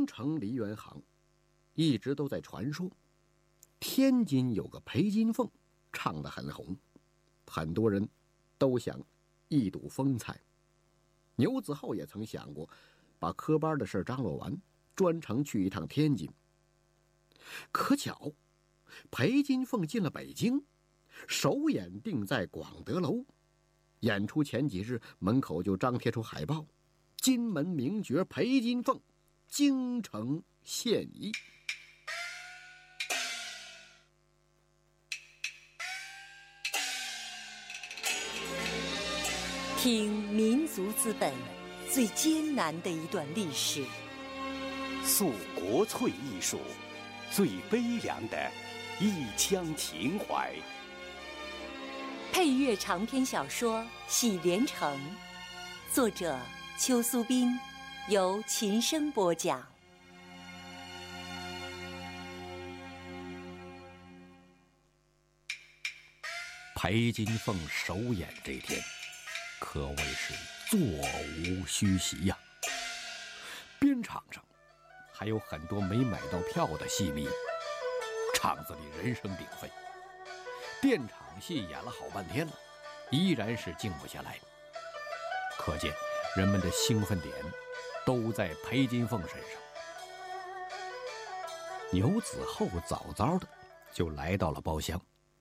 京城梨园行一直都在传说，天津有个裴金凤唱得很红，很多人都想一睹风采。牛子厚也曾想过把科班的事张罗完，专程去一趟天津。可巧裴金凤进了北京，首演定在广德楼。演出前几日，门口就张贴出海报：金门名角裴金凤京城献艺。 听民族资本最艰难的一段历史， 诉国粹艺术最悲凉的一腔情怀。 配乐长篇小说《喜连城》，作者邱苏斌，由琴声播讲。 裴金凤首演这天可谓是座无虚席呀。边场上还有很多没买到票的戏迷，场子里人声鼎沸。电场戏演了好半天了，依然是静不下来。可见人们的兴奋点都在裴金凤身上。牛子厚早早的就来到了包厢，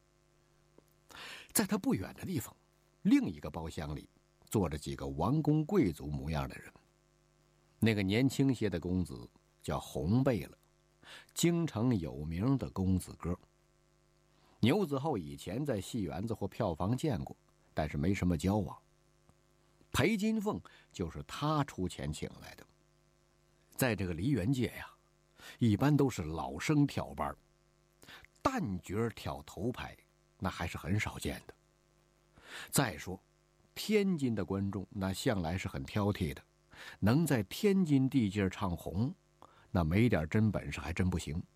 在他不远的地方，另一个包厢里坐着几个王公贵族模样的人。那个年轻些的公子叫红贝勒，京城有名的公子哥。牛子厚以前在戏园子或票房见过，但是没什么交往。裴金凤就是他出钱请来的。在这个梨园界呀，一般都是老生挑班，旦角挑头牌那还是很少见的。再说天津的观众那向来是很挑剔的，能在天津地界唱红，那没点真本事还真不行。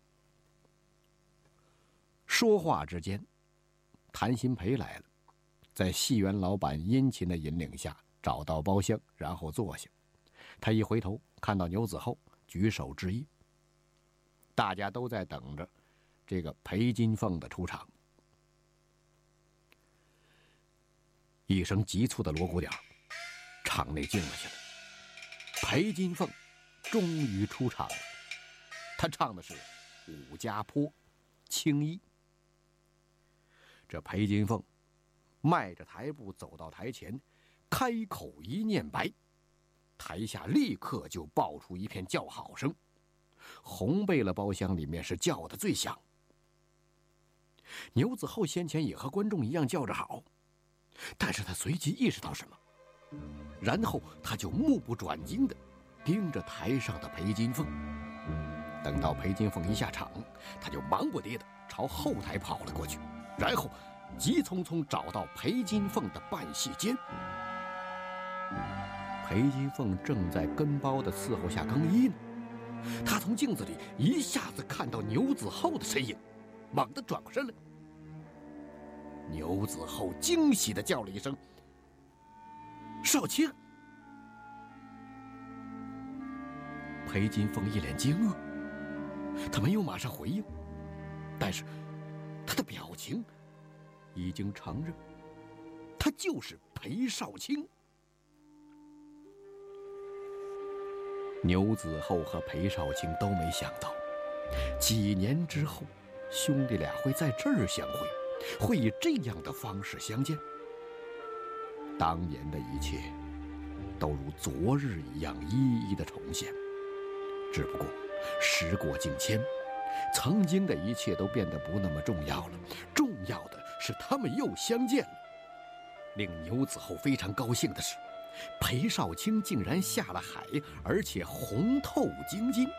说话之间，谭鑫培来了，在戏园老板殷勤的引领下找到包厢，然后坐下。他一回头看到牛子厚，举手致意。大家都在等着这个裴金凤的出场。一声急促的锣鼓点，场内静了下来。裴金凤终于出场了，他唱的是《武家坡·青衣》。这裴金凤迈着台步走到台前，开口一念白，台下立刻就爆出一片叫好声。红贝勒包厢里面是叫得最响。牛子厚先前也和观众一样叫着好，但是他随即意识到什么，然后他就目不转睛地盯着台上的裴金凤。等到裴金凤一下场，他就忙不迭地朝后台跑了过去，然后急匆匆找到裴金凤的扮戏间。裴金凤正在跟包的伺候下更衣呢，他从镜子里一下子看到牛子厚的身影，猛地转过身来。牛子厚惊喜地叫了一声：“少卿！”裴金凤一脸惊愕，他没有马上回应，但是他的表情已经承认，他就是裴少卿。牛子厚和裴少卿都没想到，几年之后，兄弟俩会在这儿相会，会以这样的方式相见。当年的一切都如昨日一样一一的重现，只不过时过境迁，曾经的一切都变得不那么重要了，重要的是他们又相见了。令牛子厚非常高兴的是，裴少卿竟然下了海，而且红透京津。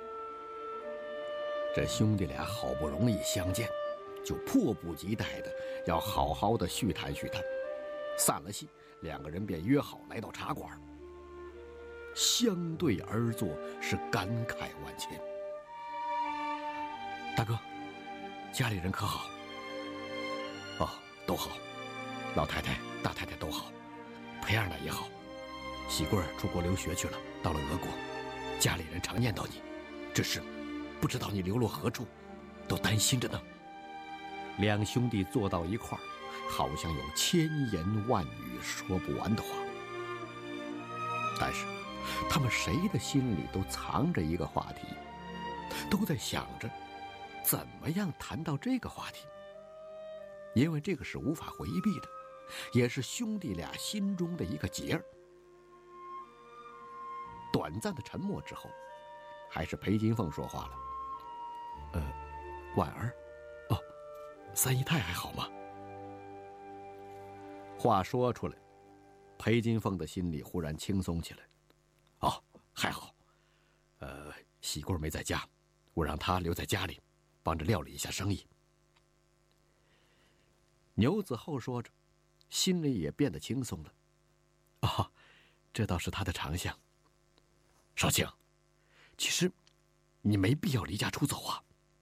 这兄弟俩好不容易相见，就迫不及待的要好好的叙谈叙谈。散了戏，两个人便约好来到茶馆，相对而坐，是感慨万千。大哥，家里人可好？哦，都好，老太太、大太太都好，裴二奶也好。喜贵儿出国留学去了，到了俄国， 家里人常念叨你，只是不知道你流落何处，都担心着呢。两兄弟坐到一块儿，好像有千言万语说不完的话。但是他们谁的心里都藏着一个话题，都在想着怎么样谈到这个话题，因为这个是无法回避的，也是兄弟俩心中的一个结儿。短暂的沉默之后，还是裴金凤说话了：“婉儿，哦，三姨太还好吗？”话说出来，裴金凤的心里忽然轻松起来。哦，还好。喜贵没在家，我让她留在家里，帮着料理一下生意。牛子厚说着，心里也变得轻松了。哦，这倒是他的长项。少卿，其实你没必要离家出走啊。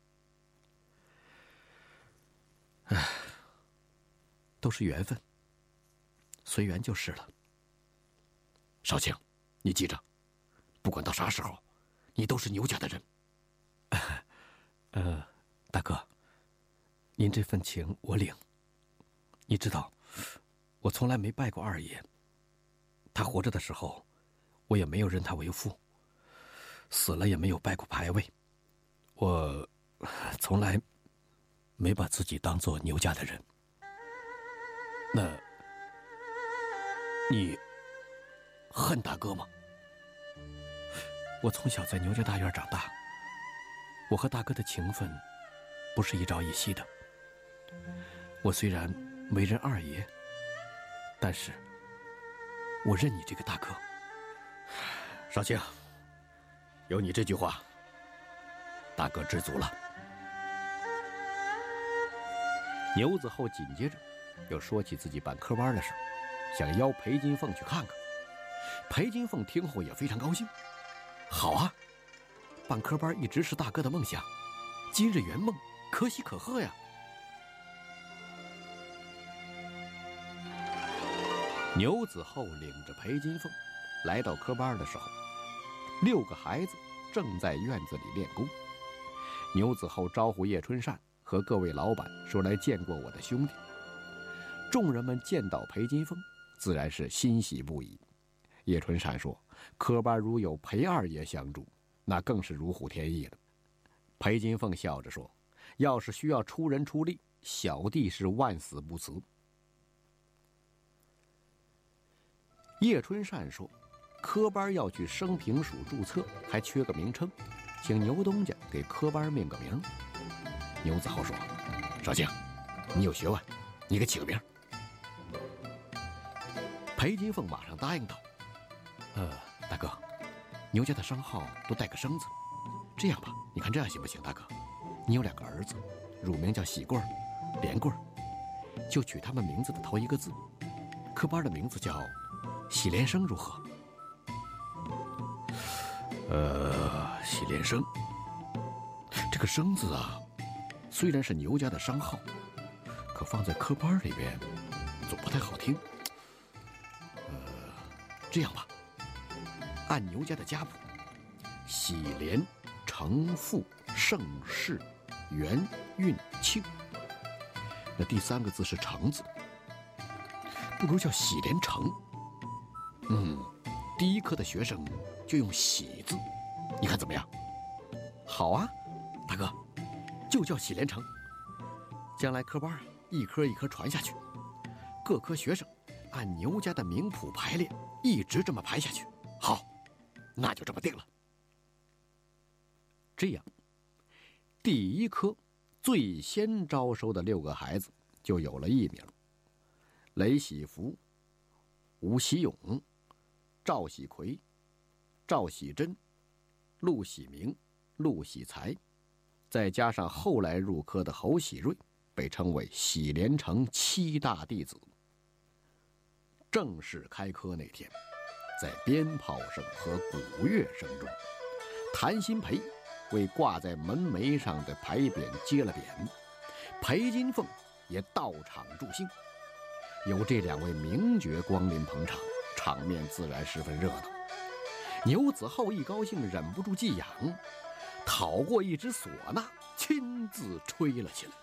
都是缘分，随缘就是了。少卿，你记着，不管到啥时候，你都是牛家的人。大哥，您这份情我领。你知道，我从来没拜过二爷。他活着的时候，我也没有认他为父；死了也没有拜过牌位。我从来没把自己当做牛家的人。那，你恨大哥吗？我从小在牛家大院长大，我和大哥的情分不是一朝一夕的。我虽然没认二爷，但是我认你这个大哥。少卿，有你这句话，大哥知足了。牛子厚紧接着又说起自己办科班的事，想邀裴金凤去看看。裴金凤听后也非常高兴。好啊，办科班一直是大哥的梦想，今日圆梦，可喜可贺呀。牛子厚领着裴金凤来到科班的时候，6个孩子正在院子里练功。牛子厚招呼叶春善和各位老板说来见过我的兄弟。众人们见到裴金凤，自然是欣喜不已。叶春善说，科班如有裴二爷相助，那更是如虎添翼了。裴金凤笑着说，要是需要出人出力，小弟是万死不辞。叶春善说，科班要去生平署注册，还缺个名称，请牛东家给科班命个名。牛子厚说，少卿，你有学问，你给起个名。裴金凤马上答应道，大哥，牛家的商号都带个生字，这样吧，你看这样行不行？大哥，你有2个儿子，乳名叫喜贵儿、连贵儿，就取他们名字的头一个字，科班的名字叫喜连生，如何？喜连生，这个生字啊，虽然是牛家的商号，可放在科班里边总不太好听。这样吧，按牛家的家谱，喜连、成、富、盛世、元、运、庆，那第3个字是成字，不如叫喜连成。第1科的学生就用喜字，你看怎么样？好啊，大哥，就叫喜连成。将来科班一科一科传下去，各科学生按牛家的名谱排列，一直这么排下去。好，那就这么定了。这样，第1科最先招收的6个孩子就有了艺名：雷喜福、吴喜勇、赵喜奎、赵喜珍、陆喜明、陆喜才，再加上后来入科的侯喜瑞，被称为喜连成7大弟子。正式开科那天，在鞭炮声和鼓乐声中，谭鑫培为挂在门楣上的牌匾接了匾，裴金凤也到场助兴。有这2位名角光临捧场，场面自然十分热闹。 牛子厚一高兴，忍不住技痒，讨过一只唢呐，亲自吹了起来。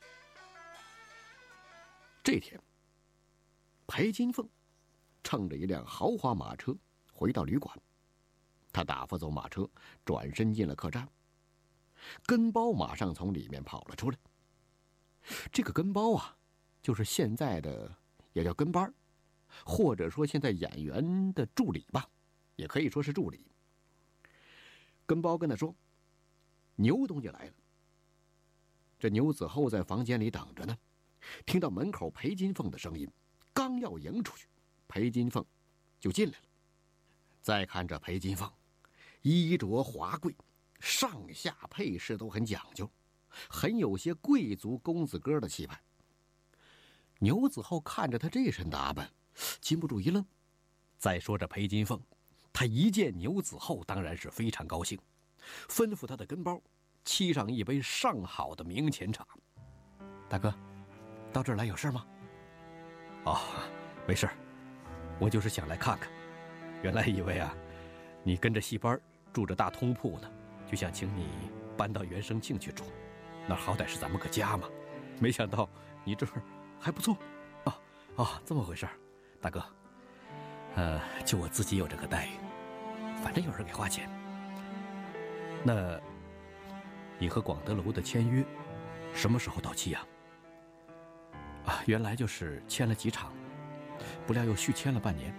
这天，裴金凤乘着一辆豪华马车回到旅馆，他打发走马车，转身进了客栈。跟包马上从里面跑了出来。这个跟包啊，就是现在的也叫跟班，或者说现在演员的助理吧，也可以说是助理。跟包跟他说：“牛东家来了。”这牛子厚在房间里等着呢，听到门口裴金凤的声音，刚要迎出去，裴金凤就进来了。再看这裴金凤，衣着华贵，上下配饰都很讲究，很有些贵族公子哥的气派。牛子厚看着他这身打扮，禁不住一愣。再说这裴金凤，他一见牛子厚当然是非常高兴，吩咐他的跟包沏上一杯上好的明前茶。大哥，到这儿来有事吗？哦，没事，我就是想来看看。原来以为啊，你跟着戏班住着大通铺呢，就想请你搬到原生庆去住，那好歹是咱们个家嘛。没想到你这儿还不错。这么回事。大哥，就我自己有这个待遇，反正有人给花钱。那你和广德楼的签约什么时候到期啊？原来就是签了几场，不料又续签了半年。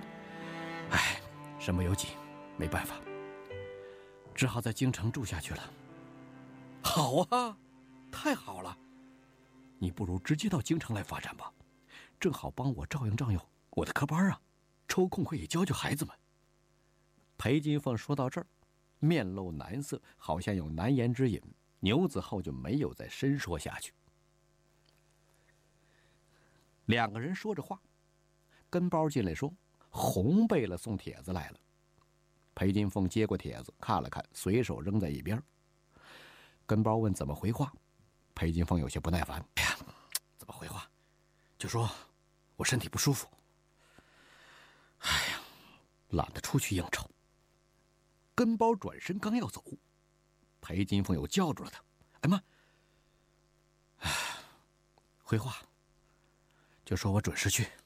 身不由己，没办法，只好在京城住下去了。好啊，太好了！你不如直接到京城来发展吧，正好帮我照应照应我的科班啊，抽空可以教教孩子们。裴金凤说到这儿，面露难色，好像有难言之隐。牛子厚就没有再深说下去。两个人说着话，跟包进来说：“红贝勒送帖子来了。”裴金凤接过帖子看了看，随手扔在一边。跟包问怎么回话，裴金凤有些不耐烦：“哎呀，怎么回话？就说我身体不舒服。哎呀，懒得出去应酬。”跟包转身刚要走，裴金凤又叫住了他：“哎妈，回话，就说我准时去。”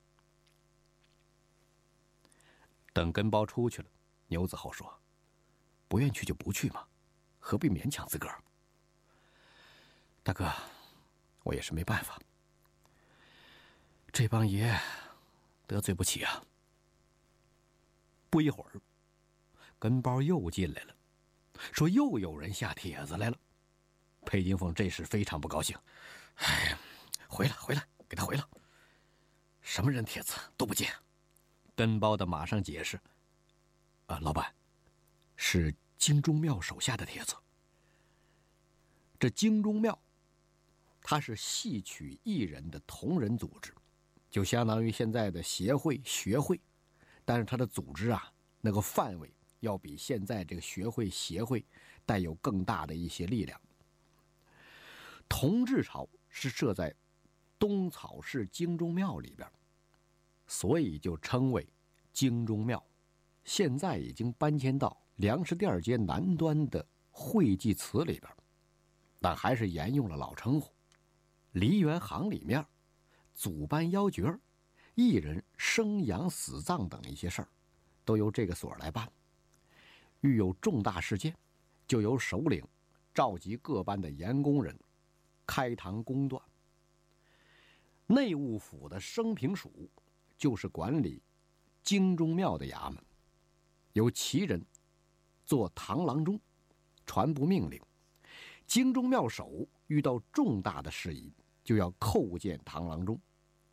等跟包出去了，牛子厚说：“不愿去就不去嘛，何必勉强自个儿？”大哥，我也是没办法，这帮爷得罪不起啊。不一会儿，跟包又进来了，说又有人下帖子来了。裴金凤这时非常不高兴：“哎呀，回来，给他回了，什么人帖子都不见。”跟包的马上解释：“老板，是京中庙手下的帖子。这京中庙，它是戏曲艺人的同人组织，就相当于现在的协会、学会，但是它的组织啊，那个范围要比现在这个学会、协会带有更大的一些力量。同治朝是设在东草市京中庙里边，所以就称为京中庙。现在已经搬迁到粮食店街南端的会济祠里边，但还是沿用了老称呼。梨园行里面，祖班邀角、艺人生养死葬等一些事儿，都由这个所来办。遇有重大事件，就由首领召集各班的盐工人开堂公断。内务府的升平署就是管理京中庙的衙门，由旗人做堂郎中，传布命令。京中庙首遇到重大的事宜，就要叩见堂郎中。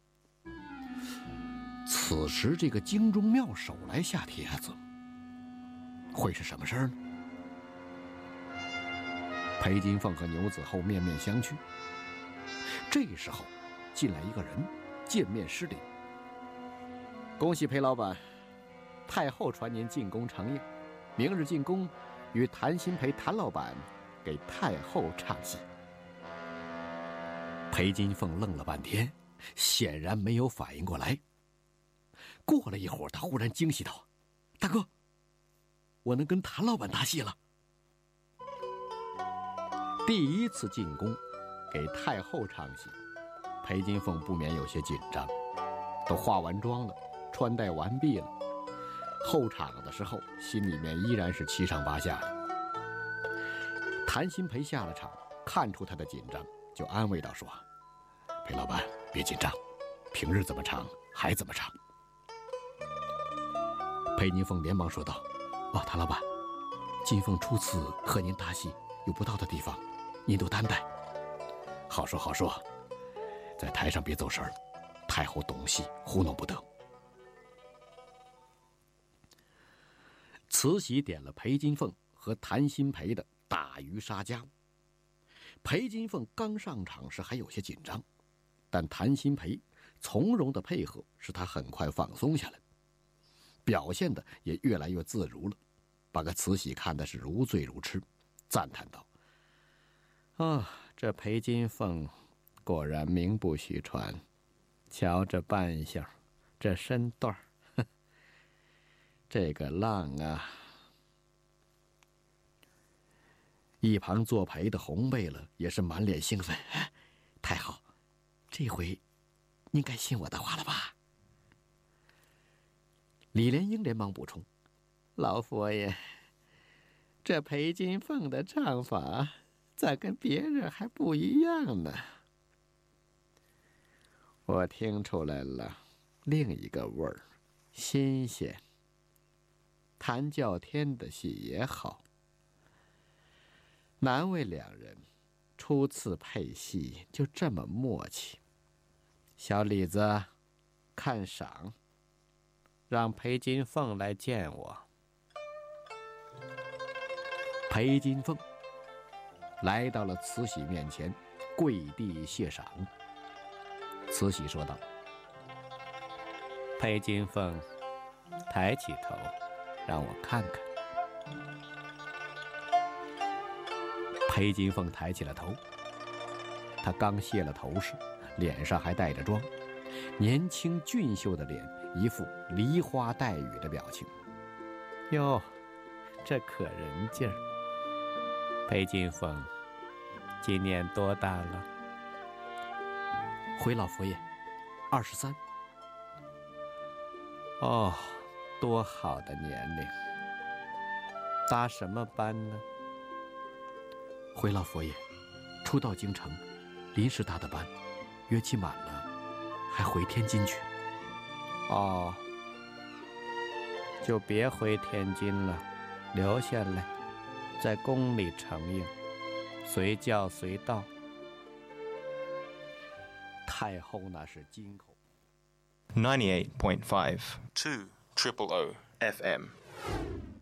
此时这个京中庙首来下帖子，会是什么事儿呢？裴金凤和牛子厚面面相觑。这时候进来一个人，见面施礼：“恭喜裴老板，太后传您进宫承应，明日进宫与谭鑫培谭老板给太后唱戏。”裴金凤愣了半天，显然没有反应过来。过了一会儿，他忽然惊喜道：“大哥， 我能跟谭老板搭戏了。第一次进宫，给太后唱戏，裴金凤不免有些紧张。都化完妆了，穿戴完毕了，后场的时候，心里面依然是七上八下的。谭鑫培下了场，看出他的紧张，就安慰道说：“裴老板，别紧张，平日怎么唱还怎么唱。”裴金凤连忙说道：“哦，谭老板，金凤初次和您搭戏，有不到的地方，您都担待。好说好说，在台上别走神儿，太后懂戏，糊弄不得。”慈禧点了裴金凤和谭鑫培的大鱼杀家。裴金凤刚上场时还有些紧张，但谭鑫培从容的配合使他很快放松下来，表现的也越来越自如了，把个慈禧看的是如醉如痴，赞叹道：“啊，这裴金凤果然名不虚传，瞧这扮相，这身段儿，这个浪啊！”一旁作陪的红贝勒也是满脸兴奋：“太后，这回您该信我的话了吧？”李莲英连忙补充：“老佛爷，这裴金凤的唱法咋跟别人还不一样呢？我听出来了，另一个味儿，新鲜。谭教天的戏也好，难为两人初次配戏就这么默契。小李子，看赏，让裴金凤来见我。”裴金凤来到了慈禧面前，跪地谢赏。慈禧说道：“裴金凤，抬起头，让我看看。”裴金凤抬起了头，她刚卸了头饰，脸上还带着妆，年轻俊秀的脸，一副梨花带雨的表情。哟，这可人劲儿！裴金凤今年多大了？回老佛爷，23。哦，多好的年龄！搭什么班呢？回老佛爷，初到京城，临时搭的班，约期满了，还回天津去。哦，就别回天津了，留下来，在宫里承应，随叫随到。太后那是金口。 98.5 2 OOO FM